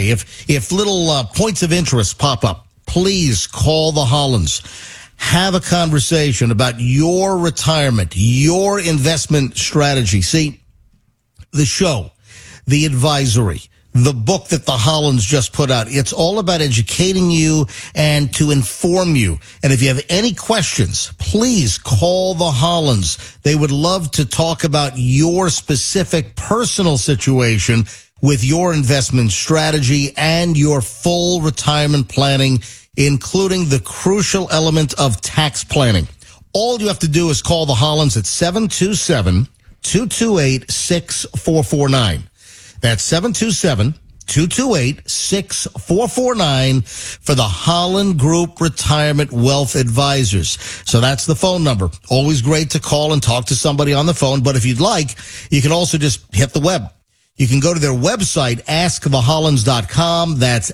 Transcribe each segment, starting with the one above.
If little points of interest pop up, please call the Hollands. Have a conversation about your retirement, your investment strategy. See, the show, the advisory, the book that the Hollands just put out, it's all about educating you and to inform you. And if you have any questions, please call the Hollands. They would love to talk about your specific personal situation with your investment strategy and your full retirement planning, including the crucial element of tax planning. All you have to do is call the Hollands at 727-228-6449. That's 727-228-6449 for the Holland Group Retirement Wealth Advisors. So that's the phone number. Always great to call and talk to somebody on the phone. But if you'd like, you can also just hit the web. You can go to their website, askthehollands.com. That's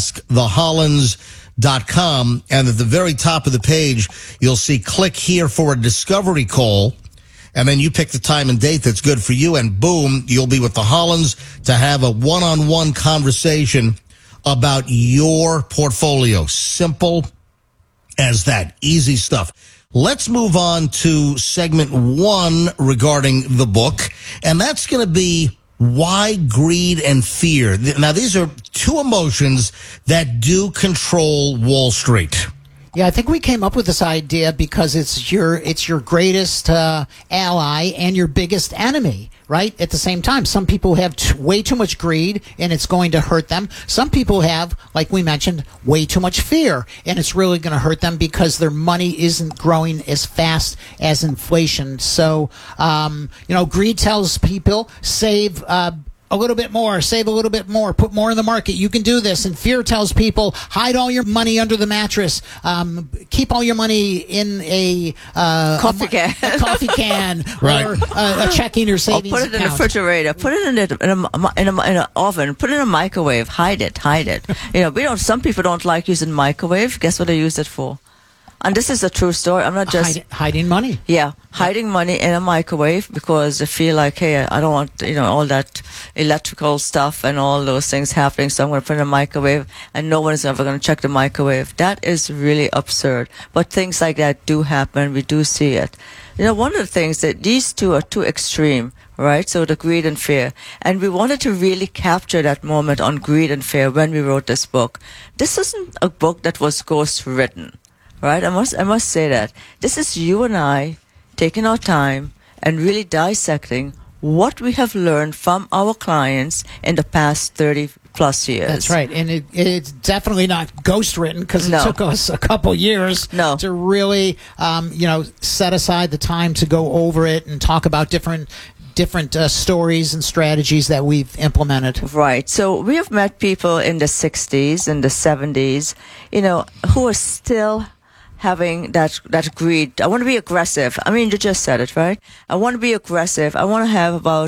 askthehollands.com. And at the very top of the page, you'll see click here for a discovery call. And then you pick the time and date that's good for you. And boom, you'll be with the Hollands to have a one-on-one conversation about your portfolio. Simple as that. Easy stuff. Let's move on to segment 1 regarding the book. And that's going to be why greed and fear. Now, these are two emotions that do control Wall Street. Yeah, I think we came up with this idea because it's your greatest ally and your biggest enemy, right? At the same time, some people have way too much greed and it's going to hurt them. Some people have, like we mentioned, way too much fear and it's really going to hurt them because their money isn't growing as fast as inflation. So, greed tells people save a little bit more, save a little bit more, put more in the market. You can do this. And fear tells people hide all your money under the mattress, keep all your money in a coffee can, right. Or a checking or savings account. Or put it in the refrigerator, put it in an oven, put it in a microwave, hide it. Some people don't like using microwave. Guess what they use it for? And this is a true story. I'm not just hiding money. Yeah, hiding money in a microwave because they feel like, hey, I don't want all that electrical stuff and all those things happening. So I'm going to put it in a microwave, and no one is ever going to check the microwave. That is really absurd. But things like that do happen. We do see it. One of the things that these two are too extreme, right? So the greed and fear. And we wanted to really capture that moment on greed and fear when we wrote this book. This isn't a book that was ghostwritten. Right, I must say that this is you and I taking our time and really dissecting what we have learned from our clients in the past 30 plus years. That's right, and it's definitely not ghostwritten because it took us a couple years to really, set aside the time to go over it and talk about different stories and strategies that we've implemented. Right. So we have met people in the 60s and the 70s, who are still having that greed. I want to be aggressive. I mean, you just said it, right? I want to be aggressive. I want to have about,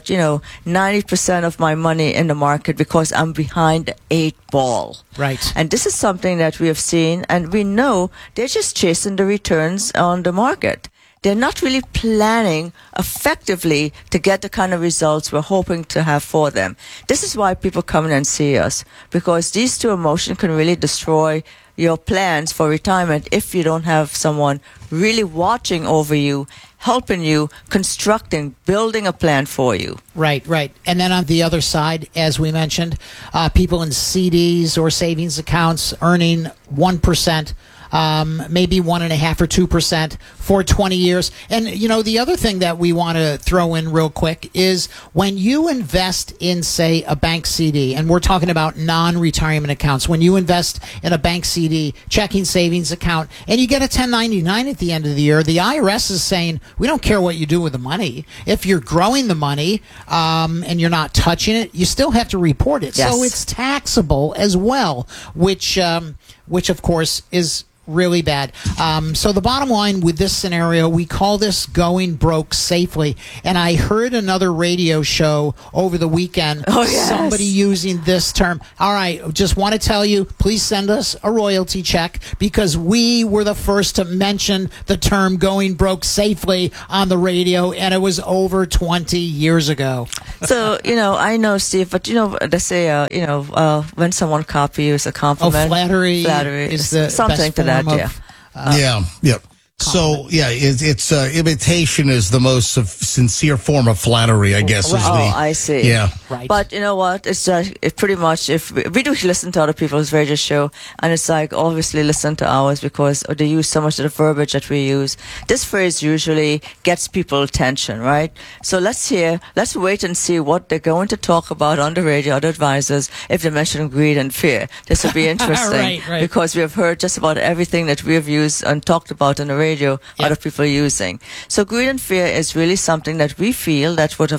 90% of my money in the market because I'm behind the 8 ball. Right. And this is something that we have seen, and we know they're just chasing the returns on the market. They're not really planning effectively to get the kind of results we're hoping to have for them. This is why people come in and see us, because these two emotions can really destroy your plans for retirement if you don't have someone really watching over you, helping you, constructing, building a plan for you. Right. And then on the other side, as we mentioned, people in CDs or savings accounts earning 1%. Maybe 1.5% or 2% for 20 years. And, the other thing that we want to throw in real quick is when you invest in, say, a bank CD, and we're talking about non-retirement accounts, when you invest in a bank CD, checking savings account, and you get a 1099 at the end of the year, the IRS is saying, we don't care what you do with the money. If you're growing the money and you're not touching it, you still have to report it. Yes. So it's taxable as well, which which of course is really bad. So the bottom line with this scenario, we call this going broke safely. And I heard another radio show over the weekend, somebody using this term. All right, just want to tell you, please send us a royalty check because we were the first to mention the term going broke safely on the radio, and it was over 20 years ago. So, I know, Steve, but, they say, when someone copies you, it's a compliment. Flattery is the something best to that. Yeah. So, it's imitation is the most sincere form of flattery, I guess. I see. Yeah. Right. But you know what? It's it pretty much, if we do listen to other people's radio show, and it's like, obviously listen to ours because they use so much of the verbiage that we use. This phrase usually gets people attention, right? So let's wait and see what they're going to talk about on the radio, other advisors, if they mention greed and fear. This will be interesting. Right. Because we have heard just about everything that we have used and talked about on the radio, other people are using. So greed and fear is really something that we feel that would have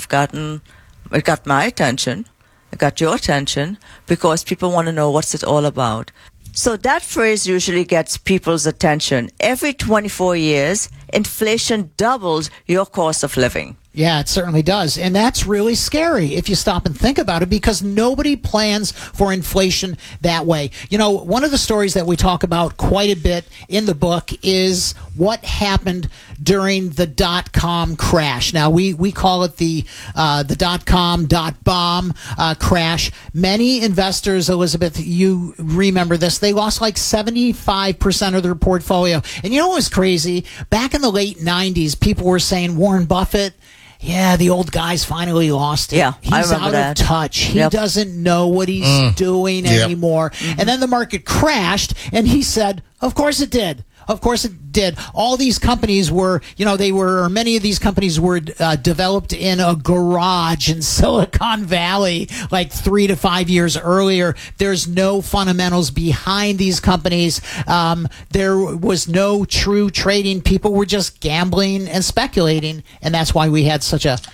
it got my attention, it got your attention, because people want to know what's it all about. So that phrase usually gets people's attention. Every 24 years, inflation doubles your cost of living. Yeah, it certainly does. And that's really scary if you stop and think about it, because nobody plans for inflation that way. One of the stories that we talk about quite a bit in the book is what happened during the dot-com crash. Now, we call it the dot-com, dot-bomb crash. Many investors, Elizabeth, you remember this, they lost like 75% of their portfolio. And you know what was crazy? Back in the late 90s, people were saying Warren Buffett, the old guy's finally lost it. Yeah, he's I remember out that. of touch. He doesn't know what he's doing anymore. Mm-hmm. And then the market crashed, and he said, of course it did. Of course it did. All these companies were, many of these companies were developed in a garage in Silicon Valley like 3 to 5 years earlier. There's no fundamentals behind these companies. There was no true trading. People were just gambling and speculating, and that's why we had such a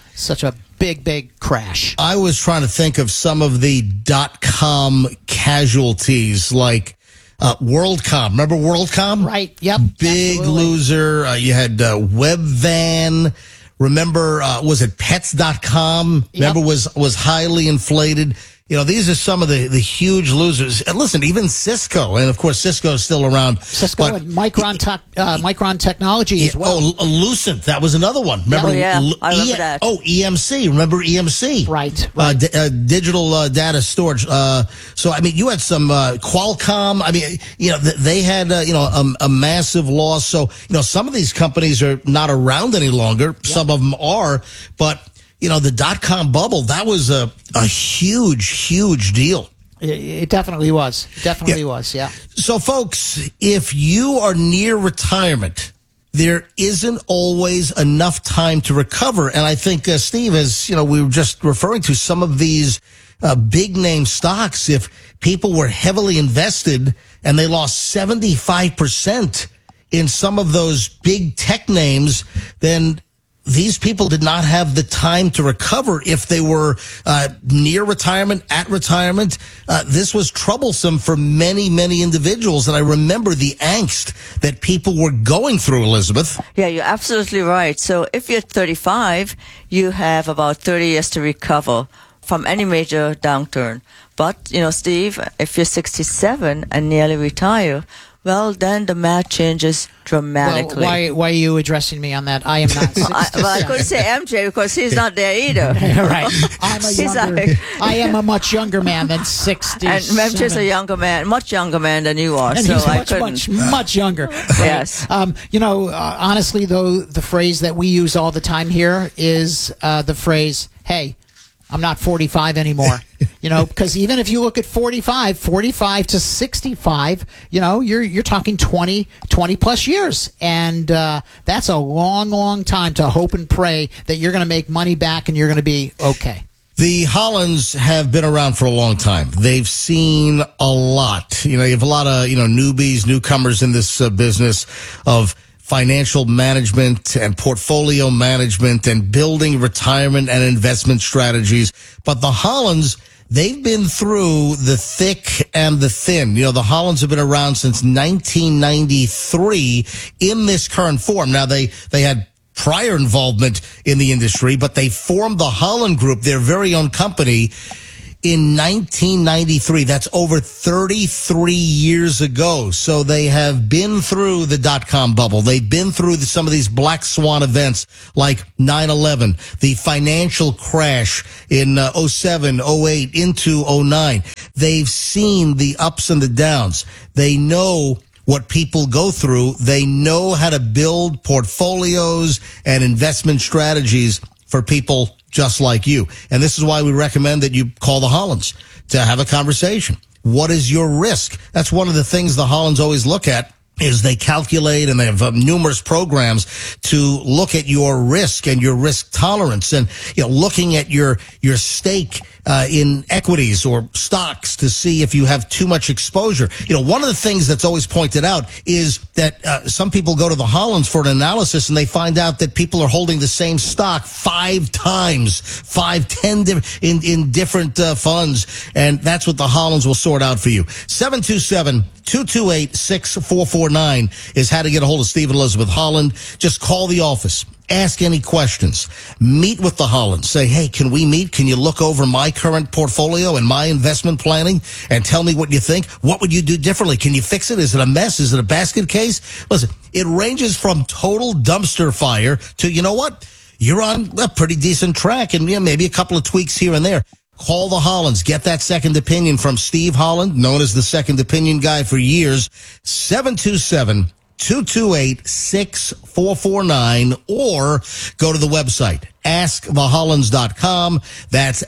big crash. I was trying to think of some of the dot-com casualties, like WorldCom. Remember WorldCom? Right. Yep. Big absolutely. loser. You had Webvan. Remember, was it Pets.com? Yep. Remember, was highly inflated. These are some of the huge losers. And listen, even Cisco, and of course Cisco is still around. Cisco and Micron Technology as well. Oh, Lucent, that was another one. Remember? I remember that. Oh, EMC. Remember EMC? Right. Digital data storage. So you had some Qualcomm. They had a massive loss. So some of these companies are not around any longer. Yep. Some of them are, but. The dot-com bubble, that was a huge deal. It definitely was. Yeah. So, folks, if you are near retirement, there isn't always enough time to recover. And I think, Steve, as we were just referring to some of these big-name stocks, if people were heavily invested and they lost 75% in some of those big tech names, then these people did not have the time to recover if they were near retirement, at retirement. This was troublesome for many individuals. And I remember the angst that people were going through, Elizabeth. Yeah, you're absolutely right. So if you're 35, you have about 30 years to recover from any major downturn. But, Steve, if you're 67 and nearly retire, well, then the math changes dramatically. Well, why are you addressing me on that? I am not 67. I couldn't say MJ because he's not there either. Right. I am a much younger man than 60. And MJ's a younger man, much younger man than you are. And so he's much younger. Right? Yes. Honestly, though, the phrase that we use all the time here is the phrase, hey, I'm not 45 anymore, because even if you look at 45 to 65, you're talking 20 plus years. And that's a long time to hope and pray that you're going to make money back and you're going to be okay. The Hollands have been around for a long time. They've seen a lot. You have a lot of, newbies, newcomers in this business of financial management and portfolio management and building retirement and investment strategies. But the Hollands, They've been through the thick and the thin. You know, the Hollands have been around since 1993 in this current form. Now, they had prior involvement in the industry, but they formed the Holland Group, their very own company, in 1993. That's over 33 years ago. So they have been through the dot-com bubble. They've been through some of these black swan events like 9/11, the financial crash in 07, 08 into 09. They've seen the ups and the downs. They know what people go through. They know how to build portfolios and investment strategies for people just like you. And this is why we recommend that you call the Hollands to have a conversation. What is your risk? That's one of the things the Hollands always look at, is they calculate, and they have numerous programs to look at your risk and your risk tolerance, and, you know, looking at your stake in equities or stocks to see if you have too much exposure. You know, one of the things that's always pointed out is that some people go to the Hollands for an analysis, and they find out that people are holding the same stock 5 times, 10 in different funds, and that's what the Hollands will sort out for you. 727-228-6449 is how to get a hold of Steve and Elizabeth Holland. Just call the office. Ask any questions. Meet with the Hollands. Say, hey, can we meet? Can you look over my current portfolio and my investment planning and tell me what you think? What would you do differently? Can you fix it? Is it a mess? Is it a basket case? Listen, it ranges from total dumpster fire to, you know what? You're on a pretty decent track, and maybe a couple of tweaks here and there. Call the Hollands. Get that second opinion from Steve Holland, known as the second opinion guy for years. 727-228-6449, or go to the website, askthehollands.com. That's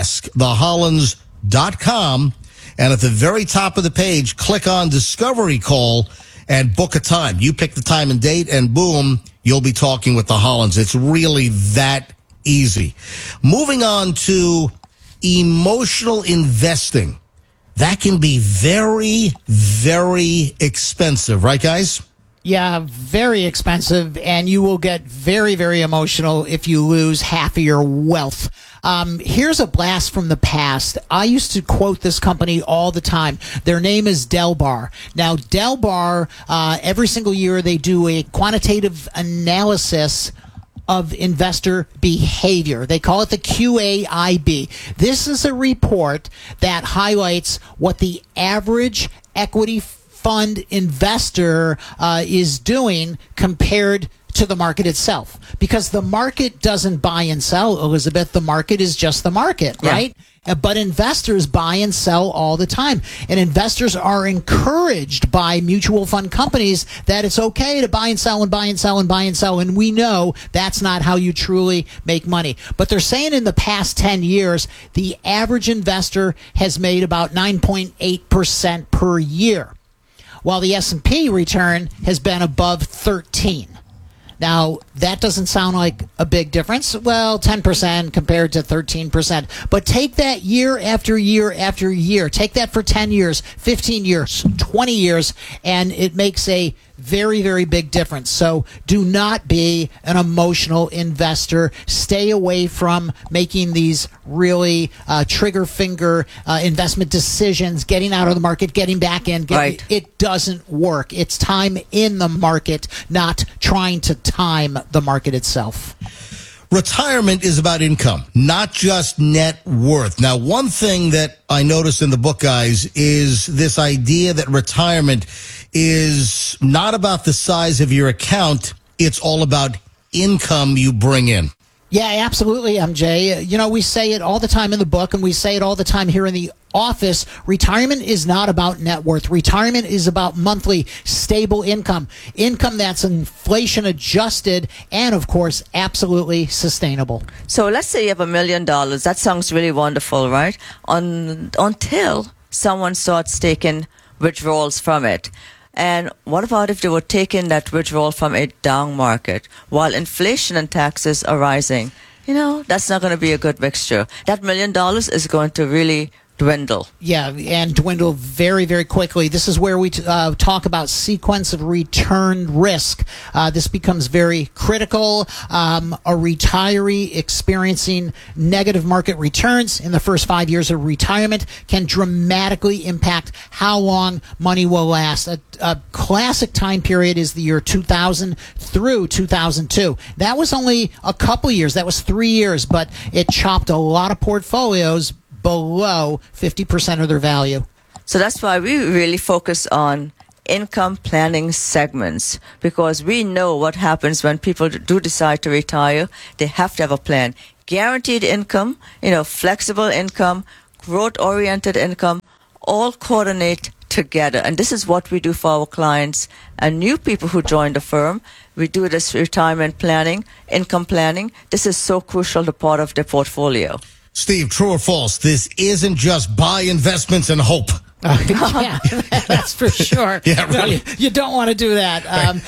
askthehollands.com. And at the very top of the page, click on Discovery Call and book a time. You pick the time and date, and boom, you'll be talking with the Hollands. It's really that easy. Moving on to emotional investing. That can be very, very expensive, right, guys? Yeah, very expensive, and you will get very, very emotional if you lose half of your wealth. Here's a blast from the past. I used to quote this company all the time. Their name is Delbar. Now, Delbar, every single year they do a quantitative analysis of investor behavior. They call it the QAIB. This is a report that highlights what the average equity fund investor is doing compared to the market itself. Because the market doesn't buy and sell, Elizabeth. The market is just the market, right? But investors buy and sell all the time. And investors are encouraged by mutual fund companies that it's okay to buy and sell and buy and sell and buy and sell. And we know that's not how you truly make money. But they're saying in the past 10 years, the average investor has made about 9.8% per year, while the S&P return has been above 13%. Now, that doesn't sound like a big difference. Well, 10% compared to 13%. But take that year after year after year. Take that for 10 years, 15 years, 20 years, and it makes a very, very big difference. So do not be an emotional investor. Stay away from making these really trigger finger investment decisions, getting out of the market, getting back in. Right. It doesn't work. It's time in the market, not trying to time the market itself. Retirement is about income, not just net worth. Now, one thing that I noticed in the book, guys, is this idea that retirement is not about the size of your account. It's all about income you bring in. Yeah, absolutely, MJ. You know, we say it all the time in the book, and we say it all the time here in the office. Retirement is not about net worth. Retirement is about monthly stable income. Income that's inflation adjusted and, of course, absolutely sustainable. So let's say you have $1 million. That sounds really wonderful, right? Until someone starts taking withdrawals from it. And what about if they were taking that withdrawal from a down market while inflation and taxes are rising? You know, that's not going to be a good mixture. That $1 million is going to really dwindle. Yeah, and dwindle very, very quickly. This is where we talk about sequence of return risk. This becomes very critical. A retiree experiencing negative market returns in the first 5 years of retirement can dramatically impact how long money will last. A classic time period is the year 2000 through 2002. That was only a couple years. That was 3 years, but it chopped a lot of portfolios below 50% of their value. So that's why we really focus on income planning segments, because we know what happens when people do decide to retire. They have to have a plan. Guaranteed income, flexible income, growth-oriented income, all coordinate together. And this is what we do for our clients and new people who join the firm. We do this retirement planning, income planning. This is so crucial to part of their portfolio. Steve, true or false? This isn't just buy investments and hope. Yeah, that's for sure. Yeah, really. No, you don't want to do that.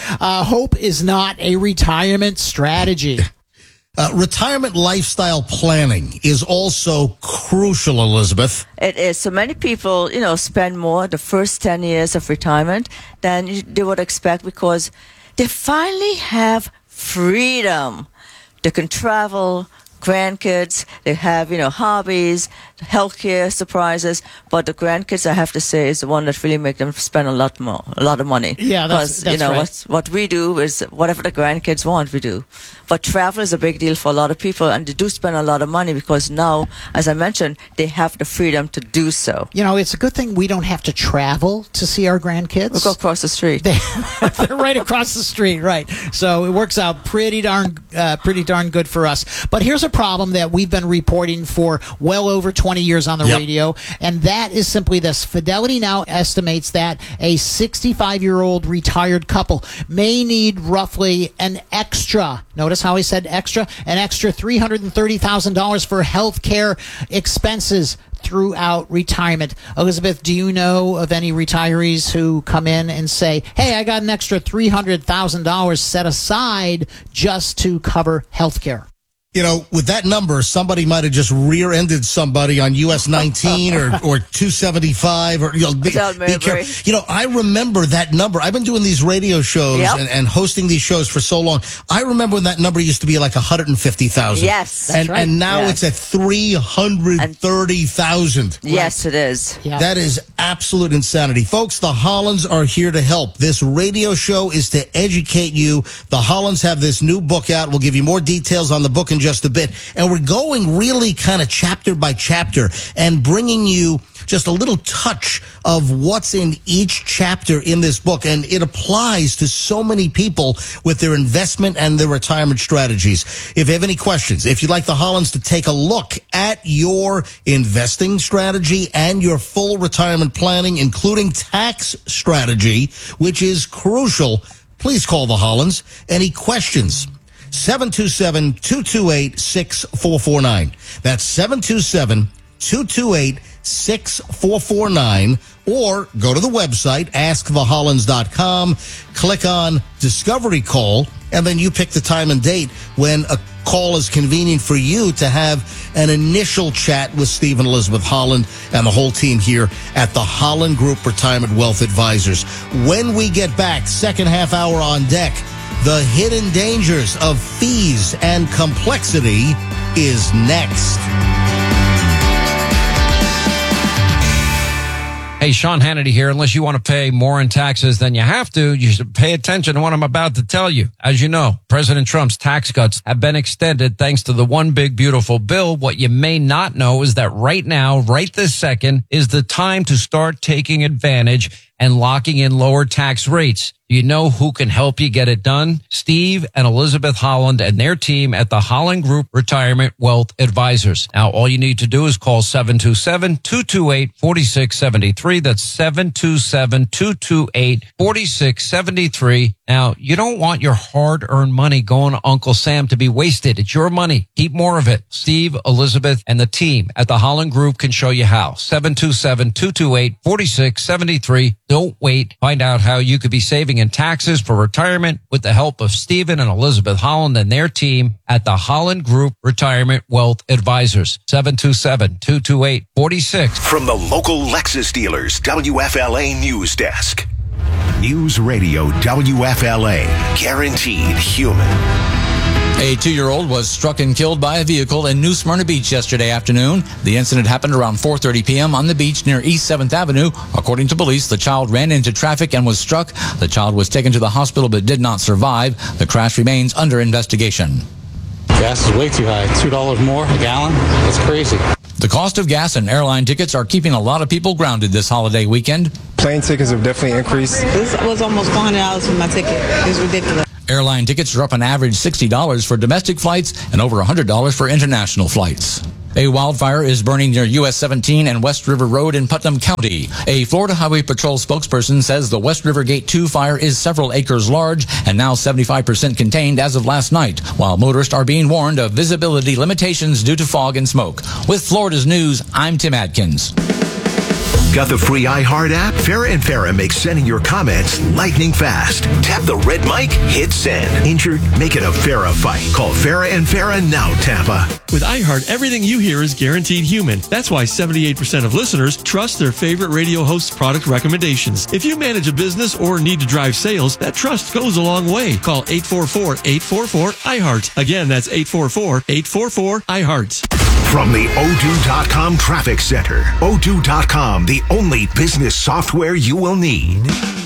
Hope is not a retirement strategy. Retirement lifestyle planning is also crucial, Elizabeth. It is. So many people, spend more the first 10 years of retirement than they would expect, because they finally have freedom. They can travel, grandkids, they have, hobbies, healthcare surprises, but the grandkids, I have to say, is the one that really make them spend a lot of money. Yeah, that's right. What we do is whatever the grandkids want, we do. But travel is a big deal for a lot of people, and they do spend a lot of money because now, as I mentioned, they have the freedom to do so. It's a good thing we don't have to travel to see our grandkids. We'll go across the street. They're right across the street, right? So it works out pretty darn good for us. But here's a problem that we've been reporting for well over 20 years on the radio, and that is simply this. Fidelity now estimates that a 65-year-old retired couple may need roughly an extra, notice how he said extra, an extra $330,000 for health care expenses throughout retirement. Elizabeth, do you know of any retirees who come in and say, hey, I got an extra $300,000 set aside just to cover health care? With that number, somebody might have just rear-ended somebody on US 19 or 275 or be careful. I remember that number. I've been doing these radio shows and hosting these shows for so long. I remember when that number used to be like 150,000. Yes, that's right. And now it's at 330,000. Yes, it is. Yeah. That is absolute insanity. Folks, the Hollands are here to help. This radio show is to educate you. The Hollands have this new book out. We'll give you more details on the book in just a bit. And we're going really kind of chapter by chapter and bringing you just a little touch of what's in each chapter in this book. And it applies to so many people with their investment and their retirement strategies. If you have any questions, if you'd like the Hollands to take a look at your investing strategy and your full retirement planning, including tax strategy, which is crucial, please call the Hollands. Any questions? 727-228-6449. That's 727-228-6449. Or go to the website, askthehollands.com, click on Discovery Call, and then you pick the time and date when a call is convenient for you to have an initial chat with Steve and Elizabeth Holland and the whole team here at the Holland Group Retirement Wealth Advisors. When we get back, second half hour on deck, the hidden dangers of fees and complexity is next. Hey, Sean Hannity here. Unless you want to pay more in taxes than you have to, you should pay attention to what I'm about to tell you. As you know, President Trump's tax cuts have been extended thanks to the One Big Beautiful Bill. What you may not know is that right now, right this second, is the time to start taking advantage and locking in lower tax rates. You know who can help you get it done? Steve and Elizabeth Holland and their team at the Holland Group Retirement Wealth Advisors. Now, all you need to do is call 727-228-4673. That's 727-228-4673. Now, you don't want your hard-earned money going to Uncle Sam to be wasted. It's your money. Keep more of it. Steve, Elizabeth, and the team at the Holland Group can show you how. 727-228-4673. Don't wait. Find out how you could be saving in taxes for retirement with the help of Stephen and Elizabeth Holland and their team at the Holland Group Retirement Wealth Advisors. 727-228-46. From the local Lexus dealers, WFLA News Desk. News Radio WFLA. Guaranteed human. A 2-year-old was struck and killed by a vehicle in New Smyrna Beach yesterday afternoon. The incident happened around 4:30 p.m. on the beach near East 7th Avenue. According to police, the child ran into traffic and was struck. The child was taken to the hospital but did not survive. The crash remains under investigation. Gas is way too high. $2 more a gallon? That's crazy. The cost of gas and airline tickets are keeping a lot of people grounded this holiday weekend. Plane tickets have definitely increased. This was almost $400 for my ticket. It's ridiculous. Airline tickets are up an average $60 for domestic flights and over $100 for international flights. A wildfire is burning near US 17 and West River Road in Putnam County. A Florida Highway Patrol spokesperson says the West River Gate 2 fire is several acres large and now 75% contained as of last night, while motorists are being warned of visibility limitations due to fog and smoke. With Florida's News, I'm Tim Adkins. Got the free iHeart app? Farrah and Farrah makes sending your comments lightning fast. Tap the red mic, hit send. Injured? Make it a Farrah fight. Call Farrah and Farrah now, Tampa. With iHeart, everything you hear is guaranteed human. That's why 78% of listeners trust their favorite radio host's product recommendations. If you manage a business or need to drive sales, that trust goes a long way. Call 844-844-iHeart. Again, that's 844-844-iHeart. From the Odoo.com Traffic Center. Odoo.com, the only business software you will need.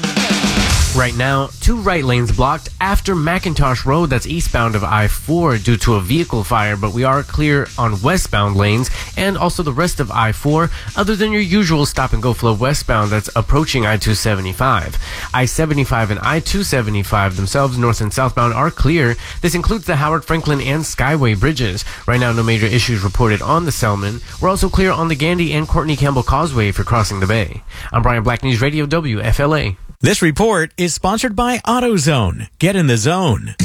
Right now, 2 right lanes blocked after McIntosh Road, that's eastbound of I-4 due to a vehicle fire, but we are clear on westbound lanes and also the rest of I-4 other than your usual stop and go flow westbound that's approaching I-275. I-75 and I-275 themselves, north and southbound, are clear. This includes the Howard Franklin and Skyway bridges. Right now, no major issues reported on the Selman. We're also clear on the Gandy and Courtney Campbell Causeway for crossing the bay. I'm Brian Black, News Radio WFLA. This report is sponsored by AutoZone. Get in the zone.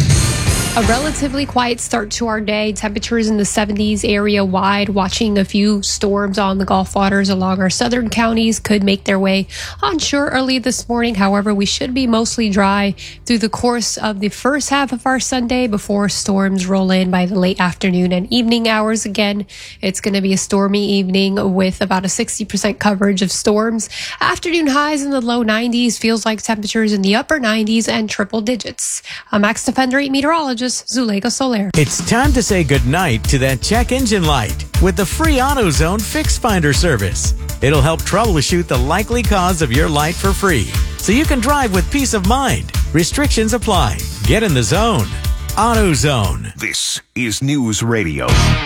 A relatively quiet start to our day. Temperatures in the 70s area wide. Watching a few storms on the Gulf waters along our southern counties could make their way onshore early this morning. However, we should be mostly dry through the course of the first half of our Sunday before storms roll in by the late afternoon and evening hours. Again, it's going to be a stormy evening with about a 60% coverage of storms. Afternoon highs in the low 90s. Feels like temperatures in the upper 90s and triple digits. I'm Max Defender 8 meteorologist Zuleika Soler. It's time to say goodnight to that check engine light with the free AutoZone Fix Finder service. It'll help troubleshoot the likely cause of your light for free, so you can drive with peace of mind. Restrictions apply. Get in the zone. AutoZone. This is News Radio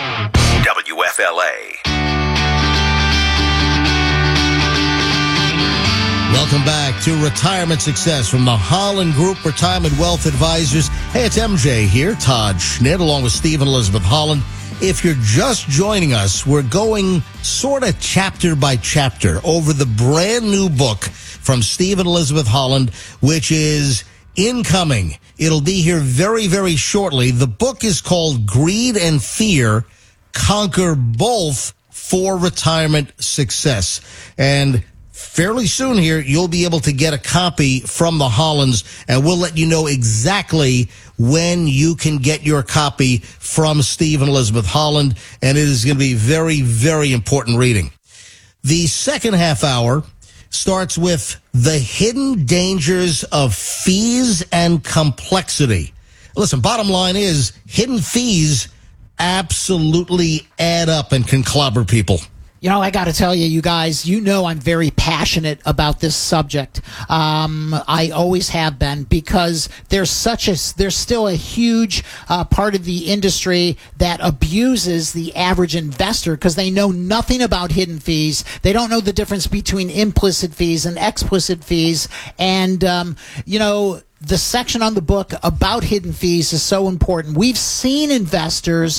WFLA. Welcome back to Retirement Success from the Holland Group Retirement Wealth Advisors. Hey, it's MJ here, Todd Schnitt, along with Steve and Elizabeth Holland. If you're just joining us, we're going sort of chapter by chapter over the brand new book from Steve and Elizabeth Holland, which is incoming. It'll be here very, very shortly. The book is called Greed and Fear, Conquer Both for Retirement Success. And fairly soon here, you'll be able to get a copy from the Hollands, and we'll let you know exactly when you can get your copy from Steve and Elizabeth Holland, and it is going to be very, very important reading. The second half hour starts with the hidden dangers of fees and complexity. Listen, bottom line is hidden fees absolutely add up and can clobber people. You know, I got to tell you, you guys, you know I'm very passionate about this subject. I always have been, because there's still a huge part of the industry that abuses the average investor because they know nothing about hidden fees. They don't know the difference between implicit fees and explicit fees. And, the section on the book about hidden fees is so important. We've seen investors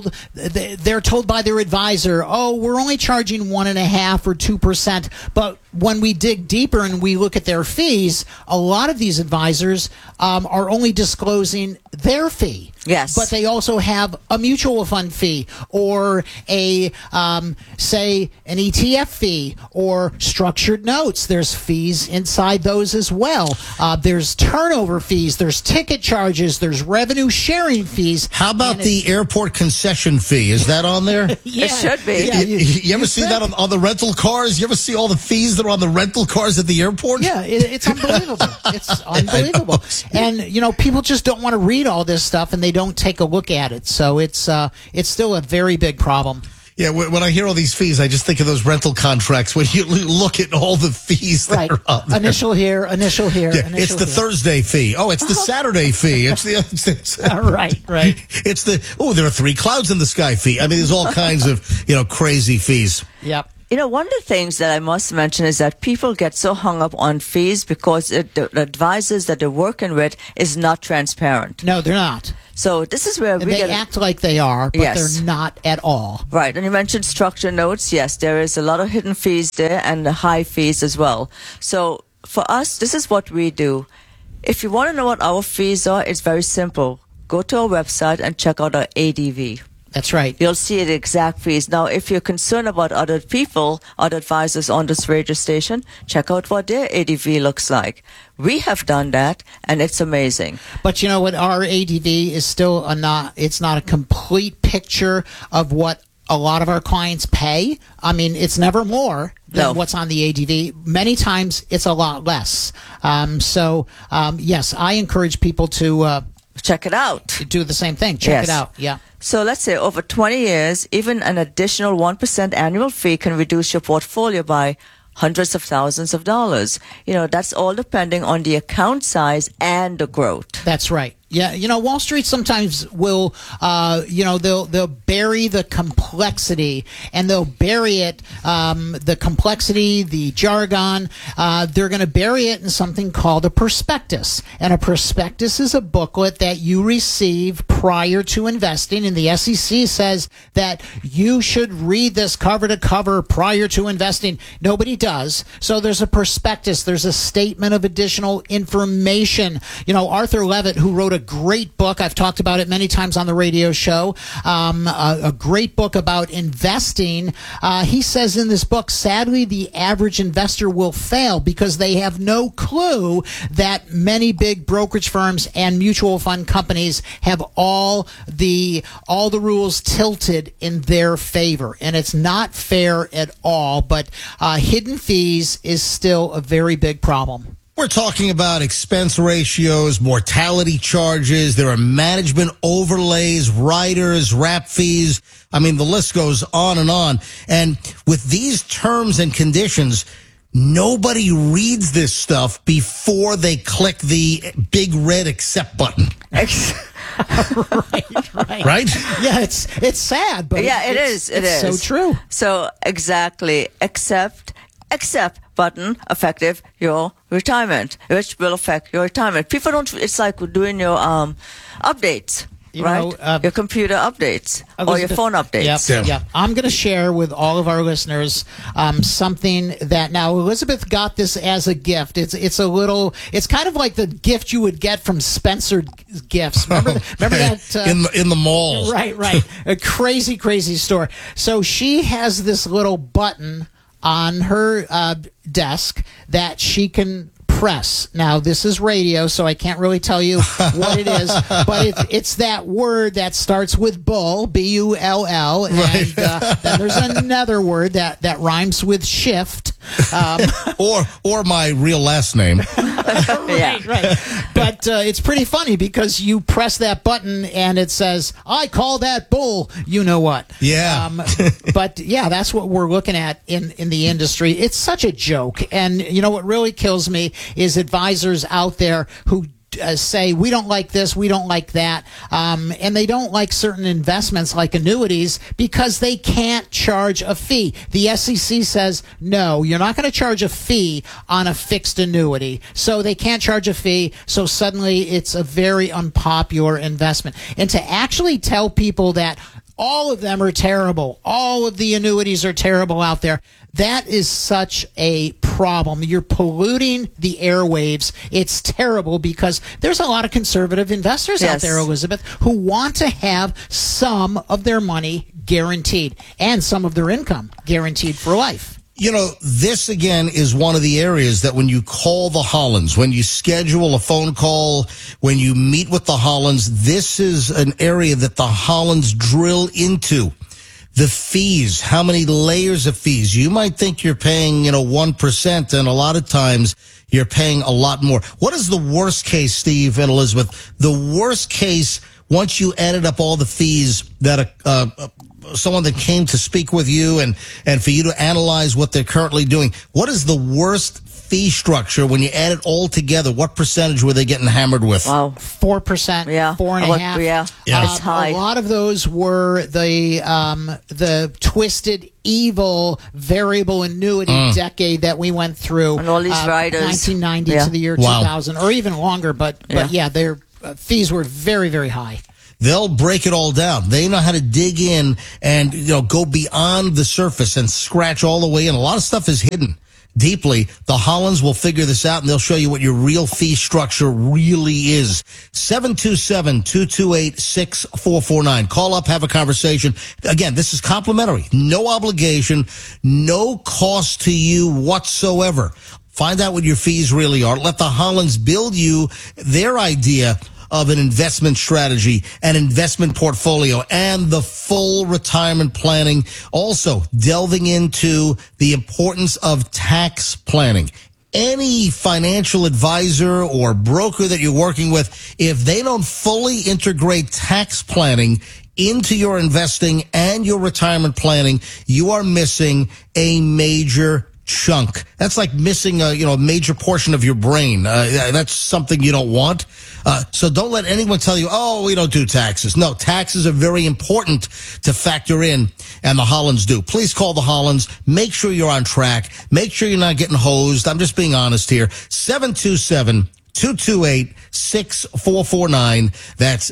they're told by their advisor, oh, we're only charging 1.5% or 2%, but when we dig deeper and we look at their fees, a lot of these advisors are only disclosing their fee. Yes. But they also have a mutual fund fee or a, say, an ETF fee or structured notes. There's fees inside those as well. There's turnover fees. There's ticket charges. There's revenue sharing fees. How about the airport concession fee? Is that on there? Yeah. It should be. Yeah, you ever see that on the rental cars? You ever see all the fees that are on the rental cars at the airport? Yeah, it's unbelievable. It's unbelievable. And, people just don't want to read all this stuff and they don't take a look at it. So it's still a very big problem. Yeah, when I hear all these fees, I just think of those rental contracts when you look at all the fees that are up there. Initial here. Yeah, it's the Thursday fee. Oh, it's the Saturday fee. It's right. It's there are 3 clouds in the sky fee. I mean, there's all kinds of, crazy fees. Yep. One of the things that I must mention is that people get so hung up on fees because the advisors that they're working with is not transparent. No, they're not. So this is where they act like they are, but Yes. they're not at all. Right. And you mentioned structured notes. Yes, there is a lot of hidden fees there and the high fees as well. So for us, this is what we do. If you want to know what our fees are, it's very simple. Go to our website and check out our ADV. That's right. You'll see the exact fees. Now, if you're concerned about other people, other advisors on this radio station, check out what their ADV looks like. We have done that, and it's amazing. But you know what? Our ADV is still it's not a complete picture of what a lot of our clients pay. I mean, it's never more than what's on the ADV. Many times, it's a lot less. Yes, I encourage people to check it out. Do the same thing. Check it out. Yeah. So let's say over 20 years, even an additional 1% annual fee can reduce your portfolio by hundreds of thousands of dollars. That's all depending on the account size and the growth. That's right. Yeah, Wall Street sometimes will, they'll bury the complexity, and they'll bury it, the complexity, the jargon. They're going to bury it in something called a prospectus. And a prospectus is a booklet that you receive prior to investing, and the SEC says that you should read this cover to cover prior to investing. Nobody does. So there's a prospectus. There's a statement of additional information. Arthur Levitt, who wrote a great book. I've talked about it many times on the radio show. A great book about investing. He says in this book, sadly, the average investor will fail because they have no clue that many big brokerage firms and mutual fund companies have all the rules tilted in their favor. And it's not fair at all. But hidden fees is still a very big problem. We're talking about expense ratios, mortality charges. There are management overlays, riders, wrap fees. I mean, the list goes on and on. And with these terms and conditions, nobody reads this stuff before they click the big red accept button. Right. Right? Yeah, it's sad, but it's so true. So exactly, accept button effective your retirement, which will affect your retirement. People don't. It's like doing your updates. Your computer updates or your phone updates. Yep. I'm going to share with all of our listeners something that now Elizabeth got this as a gift. It's kind of like the gift you would get from Spencer Gifts. Remember that in the mall. Right. A crazy store. So she has this little button on her desk that she can press. Now, this is radio, so I can't really tell you what it is, but it's that word that starts with bull, B-U-L-L, and then there's another word that rhymes with shift. Or my real last name. Right. But it's pretty funny because you press that button and it says, I call that bull, you know what. Yeah. But yeah, that's what we're looking at in the industry. It's such a joke. And what really kills me is advisors out there who say, we don't like this, we don't like that, and they don't like certain investments like annuities because they can't charge a fee. The SEC says, no, you're not going to charge a fee on a fixed annuity. So they can't charge a fee, so suddenly it's a very unpopular investment. And to actually tell people that all of them are terrible, all of the annuities are terrible out there, That is such a problem. You're polluting the airwaves. It's terrible because there's a lot of conservative investors out there, Elizabeth, who want to have some of their money guaranteed and some of their income guaranteed for life. You know, this again is one of the areas that when you call the Hollands, when you schedule a phone call, when you meet with the Hollands, this is an area that the Hollands drill into. The fees, how many layers of fees? You might think you're paying, 1%, and a lot of times you're paying a lot more. What is the worst case, Steve and Elizabeth? The worst case, once you added up all the fees that someone that came to speak with you and for you to analyze what they're currently doing, what is the worst fee structure when you add it all together? What percentage were they getting hammered with? Wow, 4%, yeah, 4.5%. Yeah, it's high. A lot of those were the twisted, evil variable annuity decade that we went through, and all these riders, 1990 to the year 2000, or even longer. But their fees were very, very high. They'll break it all down. They know how to dig in and go beyond the surface and scratch all the way in. A lot of stuff is hidden deeply. The Hollands will figure this out, and they'll show you what your real fee structure really is. 727-228-6449. Call up, have a conversation. Again, this is complimentary. No obligation, no cost to you whatsoever. Find out what your fees really are. Let the Hollands build you their idea of an investment strategy, an investment portfolio, and the full retirement planning. Also, delving into the importance of tax planning. Any financial advisor or broker that you're working with, if they don't fully integrate tax planning into your investing and your retirement planning, you are missing a major chunk. That's like missing a major portion of your brain. That's something you don't want. So don't let anyone tell you, oh, we don't do taxes. No, taxes are very important to factor in, and the Hollands do. Please call the Hollands. Make sure you're on track. Make sure you're not getting hosed. I'm just being honest here. 727-228-6449. That's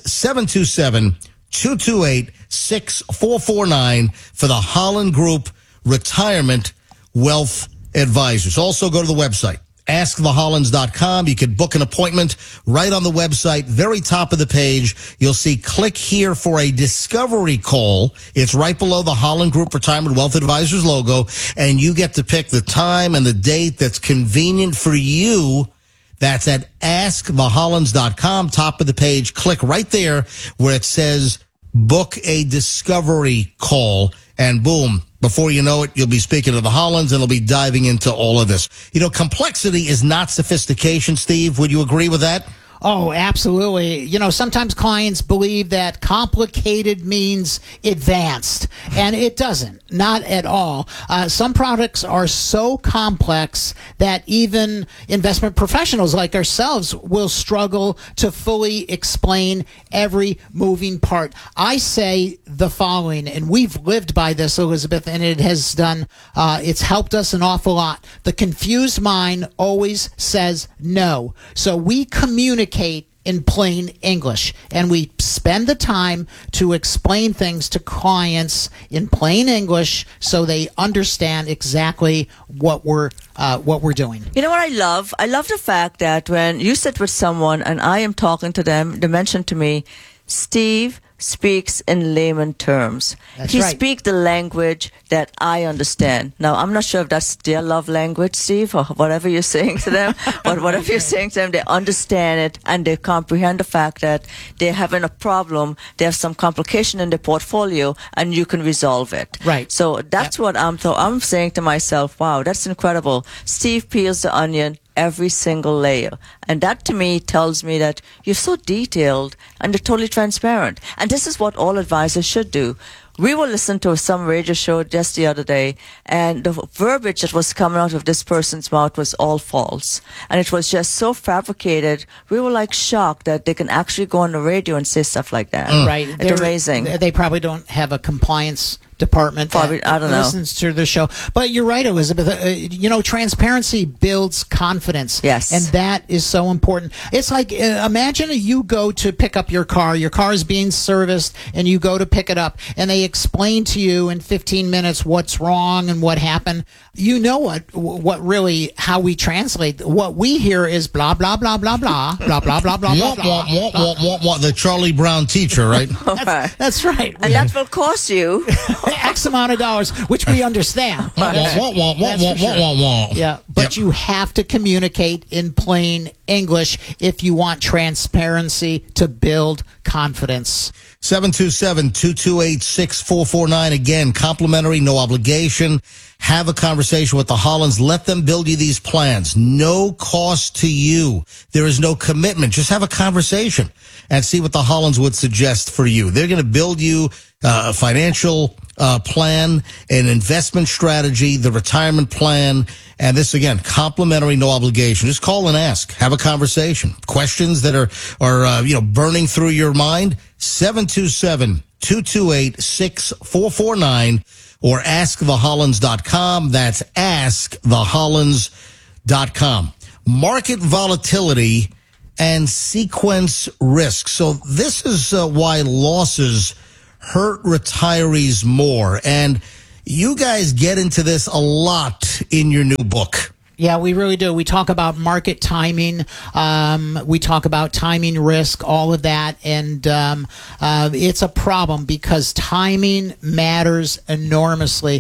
727-228-6449 for the Holland Group Retirement Wealth Advisors. Also go to the website, askthehollands.com. You can book an appointment right on the website. Very top of the page, you'll see click here for a discovery call. It's right below the Holland Group Retirement Wealth Advisors logo, and you get to pick the time and the date that's convenient for you. That's at askthehollands.com. Top of the page, click right there where it says book a discovery call, and boom, before you know it, you'll be speaking to the Hollands, and they'll be diving into all of this. Complexity is not sophistication, Steve. Would you agree with that? Oh, absolutely. Sometimes clients believe that complicated means advanced, and it doesn't. Not at all. Some products are so complex that even investment professionals like ourselves will struggle to fully explain every moving part. I say the following, and we've lived by this, Elizabeth, and it has done, it's helped us an awful lot. The confused mind always says no. So we communicate in plain English, and we spend the time to explain things to clients in plain English so they understand exactly what we're doing. You know what I love? I love the fact that when you sit with someone and I am talking to them, they mention to me, Steve speaks in layman terms. He speaks the language that I understand. Now, I'm not sure if that's their love language, Steve, or whatever you're saying to them, but whatever you're saying to them, they understand it and they comprehend the fact that they're having a problem, they have some complication in their portfolio, and you can resolve it. Right. So that's what I'm saying to myself, wow, that's incredible. Steve peels the onion every single layer. And that to me tells me that you're so detailed and you're totally transparent. And this is what all advisors should do. We were listening to some radio show just the other day, and the verbiage that was coming out of this person's mouth was all false. And it was just so fabricated. We were like shocked that they can actually go on the radio and say stuff like that. Right. It's amazing. They probably don't have a compliance department that I don't know. listens to the show. But you're right, Elizabeth. Transparency builds confidence. Yes. And that is so important. It's like, imagine you go to pick up your car. Your car is being serviced, and you go to pick it up, and they explain to you in 15 minutes what's wrong and what happened, you know what really, how we translate. What we hear is blah, blah, blah, blah, blah, blah, blah, blah, blah, blah, blah. The Charlie Brown teacher, right? That's right. And that will cost you X amount of dollars, which we understand. Yeah, but you have to communicate in plain English if you want transparency to build confidence. 727-228-6449. Again, complimentary, no obligation. Have a conversation with the Hollands. Let them build you these plans. No cost to you. There is no commitment. Just have a conversation and see what the Hollands would suggest for you. They're going to build you a financial plan, an investment strategy, the retirement plan. And this, again, complimentary, no obligation. Just call and ask. Have a conversation. Questions that are burning through your mind, 727-228-6449 or askthehollands.com. That's askthehollands.com. Market volatility and sequence risk. So this is why losses hurt retirees more. And you guys get into this a lot in your new book. Yeah, we really do. We talk about market timing. We talk about timing risk, all of that. And it's a problem because timing matters enormously.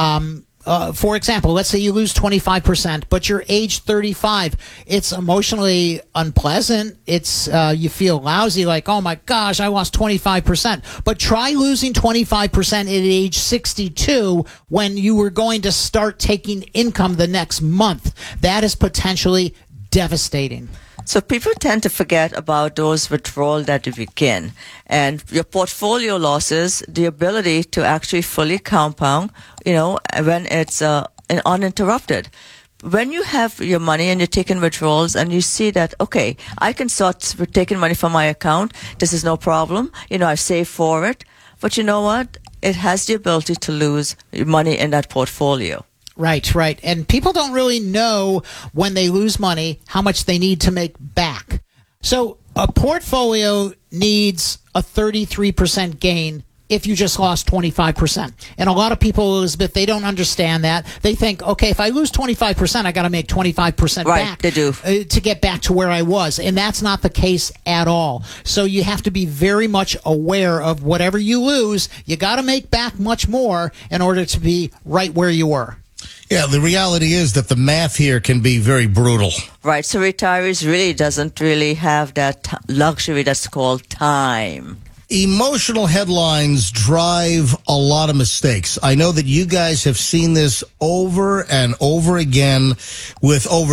For example, let's say you lose 25%, but you're age 35. It's emotionally unpleasant. It's you feel lousy, like, oh my gosh, I lost 25%. But try losing 25% at age 62 when you were going to start taking income the next month. That is potentially devastating. So people tend to forget about those withdrawals that you begin. And your portfolio losses, the ability to actually fully compound, when it's uninterrupted. When you have your money and you're taking withdrawals and you see that, okay, I can start taking money from my account. This is no problem. I've saved for it. But you know what? It has the ability to lose money in that portfolio. Right. And people don't really know when they lose money how much they need to make back. So a portfolio needs a 33% gain if you just lost 25%. And a lot of people, Elizabeth, they don't understand that. They think, okay, if I lose 25%, I got to make 25% back. They do. To get back to where I was. And that's not the case at all. So you have to be very much aware of whatever you lose. You got to make back much more in order to be right where you were. Yeah, the reality is that the math here can be very brutal. Right, so retirees really doesn't really have that luxury that's called time. Emotional headlines drive a lot of mistakes. I know that you guys have seen this over and over again with over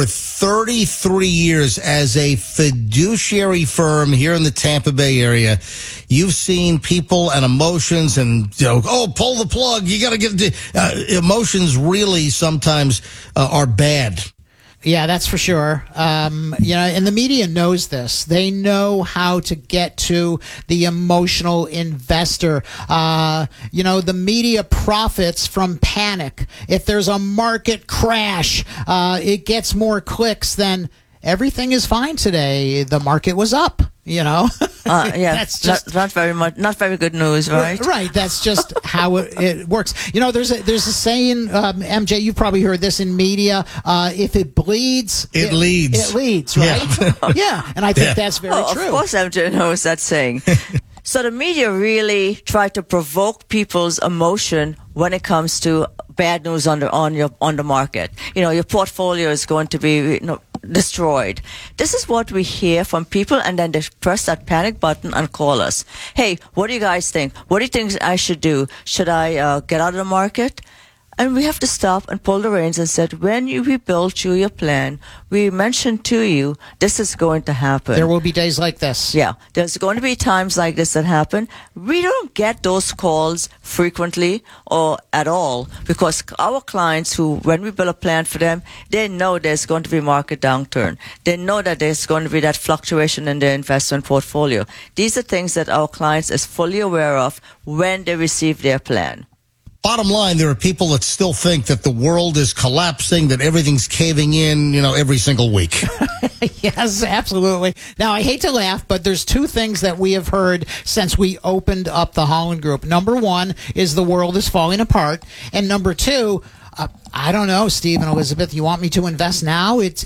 33 years as a fiduciary firm here in the Tampa Bay area. You've seen people and emotions and, pull the plug. You got to get emotions really sometimes are bad. Yeah, that's for sure. And the media knows this. They know how to get to the emotional investor. The media profits from panic. If there's a market crash, it gets more clicks than everything is fine today. The market was up. That's just not very good news, right? Right. That's just how it works. There's a saying, MJ, you've probably heard this in media. If it bleeds, it leads. It leads, right? Yeah. And I think that's very true. Of course, MJ knows that saying. So the media really try to provoke people's emotion when it comes to bad news on the market. Your portfolio is going to be destroyed. This is what we hear from people, and then they press that panic button and call us. Hey, what do you guys think? What do you think I should do? Should I get out of the market? And we have to stop and pull the reins and said, when we built you your plan, we mentioned to you, this is going to happen. There will be days like this. Yeah, there's going to be times like this that happen. We don't get those calls frequently or at all because our clients who, when we build a plan for them, they know there's going to be market downturn. They know that there's going to be that fluctuation in their investment portfolio. These are things that our clients is fully aware of when they receive their plan. bottom line, there are people that still think that the world is collapsing, that everything's caving in, every single week. Yes, absolutely. Now, I hate to laugh, but there's two things that we have heard since we opened up the Holland Group. Number one is the world is falling apart. And number two, I don't know, Steve and Elizabeth, you want me to invest now? It's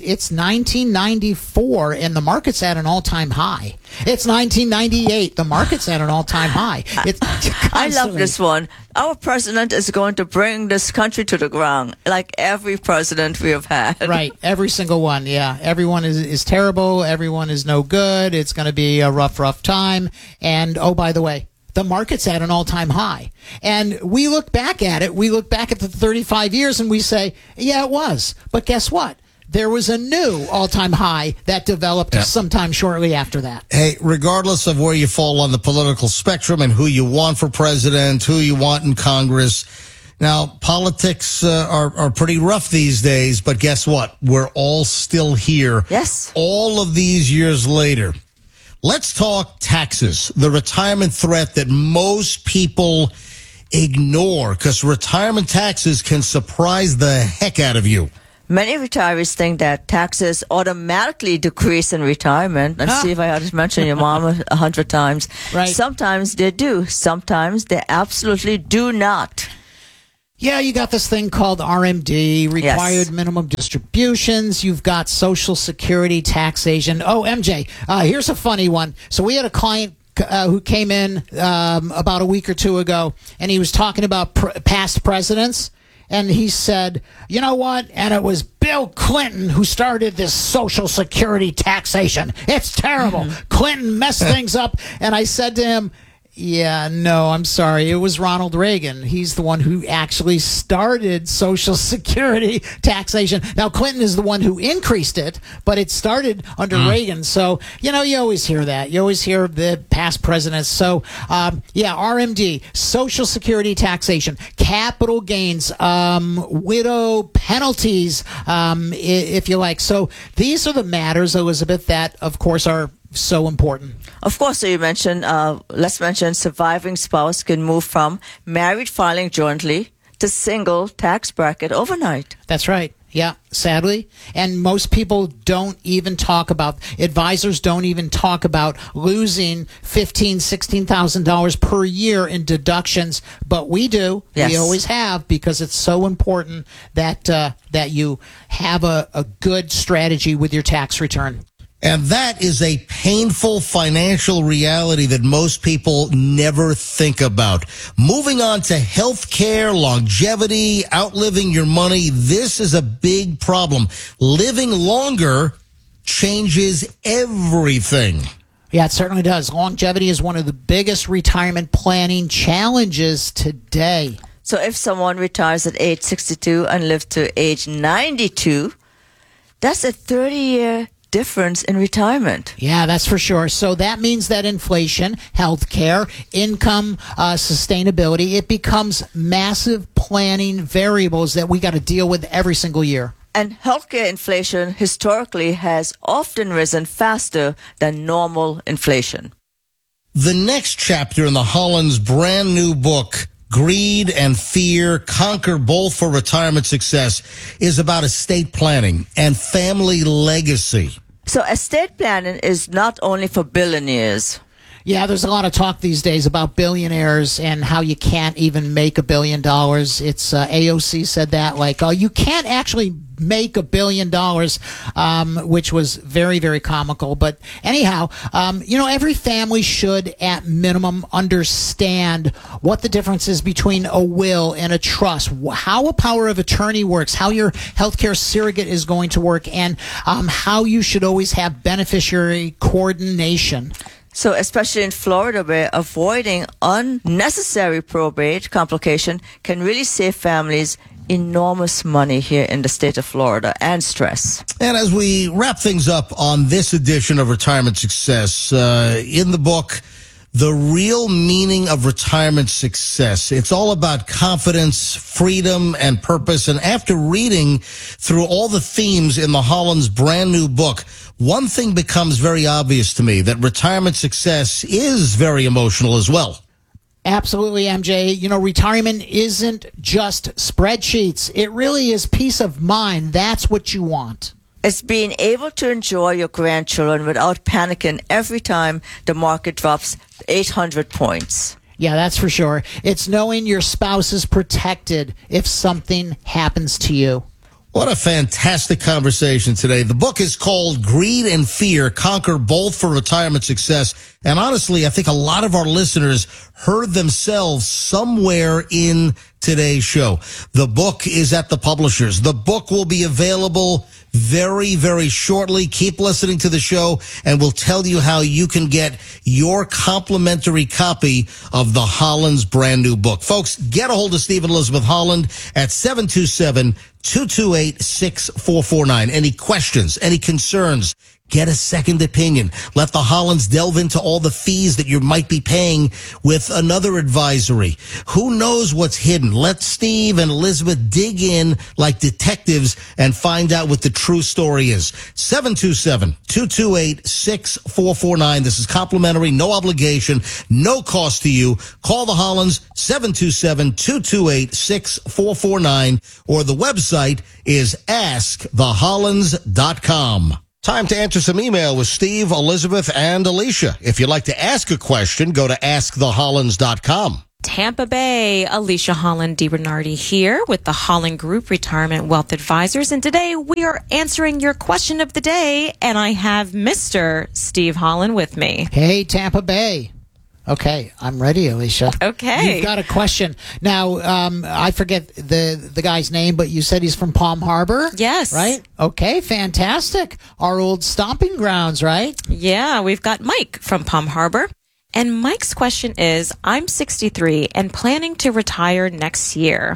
1994 and the market's at an all-time high. It's 1998. The market's at an all-time high. I love this one. Our president is going to bring this country to the ground, like every president we have had. Right. Every single one. Yeah. Everyone is terrible. Everyone is no good. It's going to be a rough time. And, oh, by the way, the market's at an all-time high. And we look back at it. We look back at the 35 years and we say, yeah, it was. But guess what? There was a new all-time high that developed sometime shortly after that. Hey, regardless of where you fall on the political spectrum and who you want for president, who you want in Congress, now, politics are pretty rough these days, but guess what? We're all still here. Yes. All of these years later. Let's talk taxes, the retirement threat that most people ignore, because retirement taxes can surprise the heck out of you. Many retirees think that taxes automatically decrease in retirement. And Steve, I had to mention your mom 100 times. Right. Sometimes they do. Sometimes they absolutely do not. Yeah, you got this thing called RMD, required minimum distributions. You've got Social Security taxation. Oh, MJ, here's a funny one. So we had a client who came in about a week or two ago, and he was talking about past presidents. And he said, you know what? And it was Bill Clinton who started this Social Security taxation. It's terrible. Clinton messed things up. And I said to him, yeah, no, I'm sorry. It was Ronald Reagan. He's the one who actually started Social Security taxation. Now, Clinton is the one who increased it, but it started under Reagan. So, you always hear that. You always hear the past presidents. So, RMD, Social Security taxation, capital gains, widow penalties, if you like. So these are the matters, Elizabeth, that, of course, are so important. Of course, so you mentioned, let's mention surviving spouse can move from married filing jointly to single tax bracket overnight. That's right. Yeah, sadly. And most people don't even talk about, advisors don't even talk about losing $15,000, $16,000 per year in deductions. But we do. Yes. We always have, because it's so important that you have a good strategy with your tax return. And that is a painful financial reality that most people never think about. Moving on to healthcare, longevity, outliving your money. This is a big problem. Living longer changes everything. Yeah, it certainly does. Longevity is one of the biggest retirement planning challenges today. So if someone retires at age 62 and lives to age 92, that's a 30-year difference in retirement. Yeah, that's for sure. So that means that inflation, healthcare, income, sustainability, it becomes massive planning variables that we got to deal with every single year. And healthcare inflation historically has often risen faster than normal inflation. The next chapter in the Holland's brand new book, Greed and Fear, Conquer Both for Retirement Success, is about estate planning and family legacy. So estate planning is not only for billionaires. Yeah, there's a lot of talk these days about billionaires and how you can't even make $1 billion. It's AOC said that, like, you can't actually make $1 billion, which was very, very comical. But anyhow, every family should at minimum understand what the difference is between a will and a trust, how a power of attorney works, how your healthcare surrogate is going to work, and how you should always have beneficiary coordination. So especially in Florida, where avoiding unnecessary probate complication can really save families enormous money here in the state of Florida and stress. And as we wrap things up on this edition of Retirement Success, in the book, The Real Meaning of Retirement Success, it's all about confidence, freedom, and purpose. And after reading through all the themes in the Holland's brand new book, one thing becomes very obvious to me, that retirement success is very emotional as well. Absolutely, MJ. You know, retirement isn't just spreadsheets. It really is peace of mind. That's what you want. It's being able to enjoy your grandchildren without panicking every time the market drops 800 points. Yeah, that's for sure. It's knowing your spouse is protected if something happens to you. What a fantastic conversation today. The book is called Greed and Fear, Conquer Both for Retirement Success. And honestly, I think a lot of our listeners heard themselves somewhere in today's show. The book is at the publishers. The book will be available very, very shortly. Keep listening to the show and we'll tell you how you can get your complimentary copy of the Holland's brand new book. Folks, get a hold of Steve and Elizabeth Holland at 727-228-6449. Any questions, any concerns? Get a second opinion. Let the Hollands delve into all the fees that you might be paying with another advisory. Who knows what's hidden? Let Steve and Elizabeth dig in like detectives and find out what the true story is. 727-228-6449. This is complimentary, no obligation, no cost to you. Call the Hollands, 727-228-6449, or the website is askthehollands.com. Time to answer some email with Steve, Elizabeth, and Alicia. If you'd like to ask a question, go to askthehollands.com. Tampa Bay, Alicia Holland DiBernardi here with the Holland Group Retirement Wealth Advisors. And today we are answering your question of the day. And I have Mr. Steve Holland with me. Hey, Tampa Bay. Okay, I'm ready, Alicia. Okay. You've got a question. Now, I forget the guy's name, but you said he's from Palm Harbor? Yes. Right? Okay, fantastic. Our old stomping grounds, right? Yeah, we've got Mike from Palm Harbor. And Mike's question is, I'm 63 and planning to retire next year.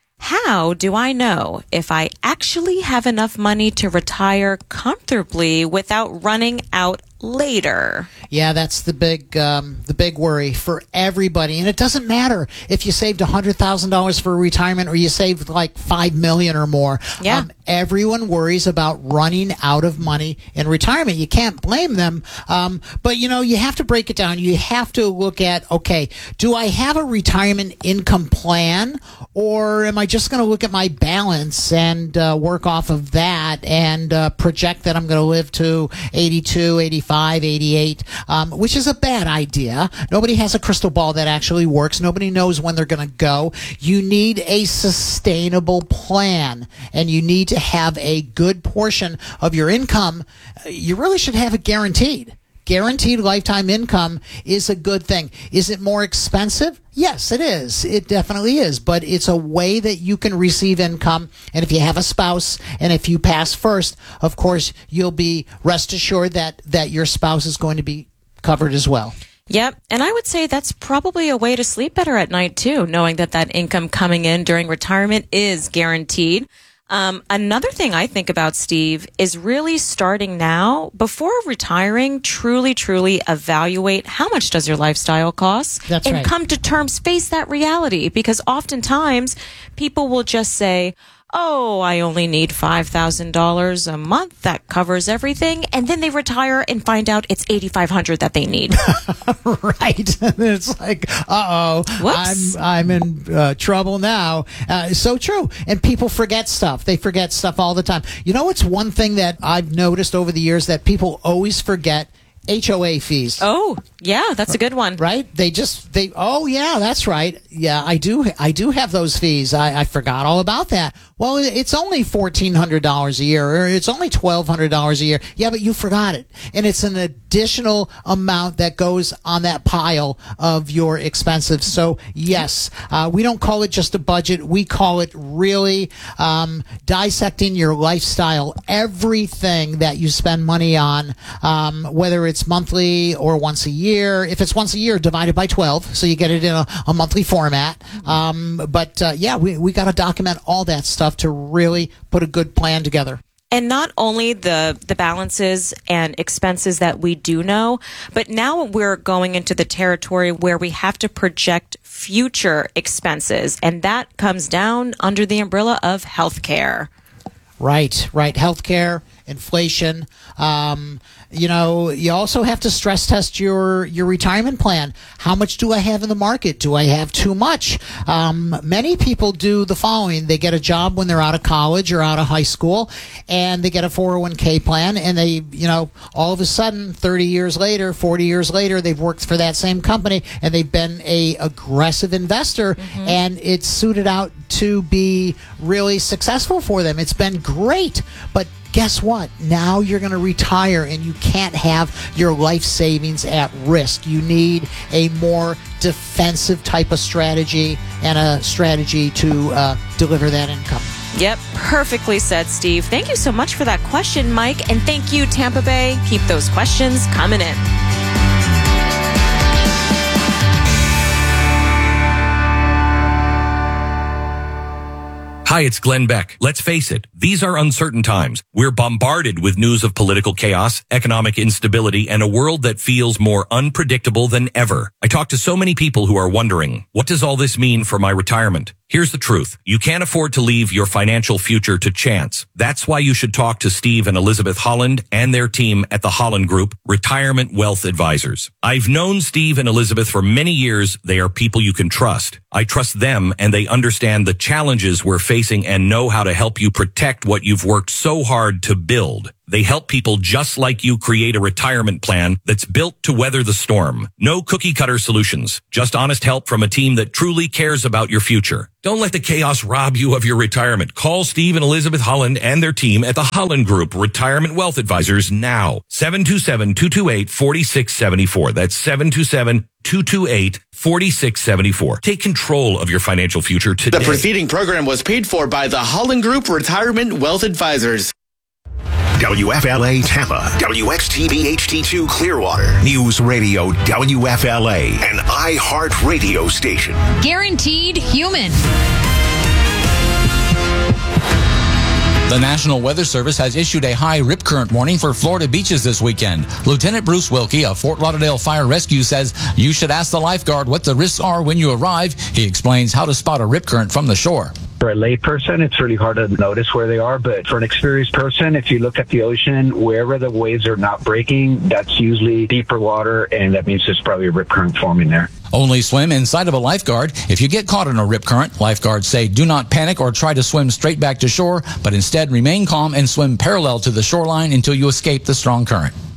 How do I know if I actually have enough money to retire comfortably without running out later? Yeah, that's the big worry for everybody. And it doesn't matter if you saved $100,000 for retirement or you saved like $5 million or more. Yeah. Everyone worries about running out of money in retirement. You can't blame them. But you know, you have to break it down. You have to look at, okay, do I have a retirement income plan, or am I just going to look at my balance and work off of that and project that I'm going to live to 82, 85, 88, which is a bad idea. Nobody has a crystal ball that actually works. Nobody knows when they're going to go. You need a sustainable plan, and you need to have a good portion of your income. You really should have it guaranteed. Guaranteed lifetime income is a good thing. Is it more expensive? Yes, it is. It definitely is. But it's a way that you can receive income. And if you have a spouse and if you pass first, of course, you'll be rest assured that your spouse is going to be covered as well. Yep. And I would say that's probably a way to sleep better at night, too, knowing that income coming in during retirement is guaranteed. Another thing I think about, Steve, is really starting now, before retiring, truly evaluate how much does your lifestyle cost. That's and right. come to terms, face that reality, because oftentimes people will just say, oh, I only need $5,000 a month. That covers everything. And then they retire and find out it's $8,500 that they need. Right. It's like, Whoops. I'm in trouble now. So true. And people forget stuff. They forget stuff all the time. You know, it's one thing that I've noticed over the years that people always forget: HOA fees. Oh, yeah, that's a good one. Right? Oh, yeah, that's right. Yeah, I do have those fees. I forgot all about that. Well, it's only $1,400 a year, or it's only $1,200 a year. Yeah, but you forgot it. And it's an additional amount that goes on that pile of your expenses. So, yes, we don't call it just a budget. We call it really dissecting your lifestyle, everything that you spend money on, whether it's monthly or once a year. If it's once a year, divided by 12, so you get it in a monthly format. Yeah, we got to document all that stuff to really put a good plan together. And not only the balances and expenses that we do know, but now we're going into the territory where we have to project future expenses, and that comes down under the umbrella of healthcare. Right. Healthcare inflation. You also have to stress test your retirement plan. How much do I have in the market? Do I have too much? Many people do the following. They get a job when they're out of college or out of high school, and they get a 401k plan, and they, all of a sudden, 30 years later, 40 years later, they've worked for that same company, and they've been a aggressive investor, and it's suited out to be really successful for them. It's been great, but guess what? Now you're going to retire, and you can't have your life savings at risk. You need a more defensive type of strategy and a strategy to deliver that income. Yep, perfectly said, Steve. Thank you so much for that question, Mike, and thank you, Tampa Bay. Keep those questions coming in. Hi, it's Glenn Beck. Let's face it, these are uncertain times. We're bombarded with news of political chaos, economic instability, and a world that feels more unpredictable than ever. I talk to so many people who are wondering, what does all this mean for my retirement? Here's the truth. You can't afford to leave your financial future to chance. That's why you should talk to Steve and Elizabeth Holland and their team at the Holland Group, Retirement Wealth Advisors. I've known Steve and Elizabeth for many years. They are people you can trust. I trust them, and they understand the challenges we're facing and know how to help you protect what you've worked so hard to build. They help people just like you create a retirement plan that's built to weather the storm. No cookie-cutter solutions, just honest help from a team that truly cares about your future. Don't let the chaos rob you of your retirement. Call Steve and Elizabeth Holland and their team at the Holland Group Retirement Wealth Advisors now. 727-228-4674. That's 727-228-4674. Take control of your financial future today. The preceding program was paid for by the Holland Group Retirement Wealth Advisors. WFLA Tampa, WXTV HD2 Clearwater, News Radio WFLA, an iHeart radio station. Guaranteed human. The National Weather Service has issued a high rip current warning for Florida beaches this weekend. Lieutenant Bruce Wilkie of Fort Lauderdale Fire Rescue says you should ask the lifeguard what the risks are when you arrive. He explains how to spot a rip current from the shore. For a lay person, it's really hard to notice where they are, but for an experienced person, if you look at the ocean, wherever the waves are not breaking, that's usually deeper water, and that means there's probably a rip current forming there. Only swim inside of a lifeguard. If you get caught in a rip current, lifeguards say do not panic or try to swim straight back to shore, but instead remain calm and swim parallel to the shoreline until you escape the strong current.